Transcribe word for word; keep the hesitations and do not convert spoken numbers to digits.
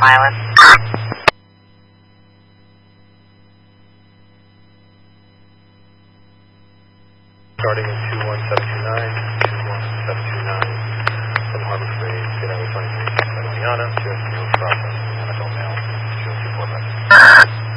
Island. Starting in two one seven two nine, two one seven two nine, from Harbor Freight, State Highway twenty-three, Santa Ana, to Bravo.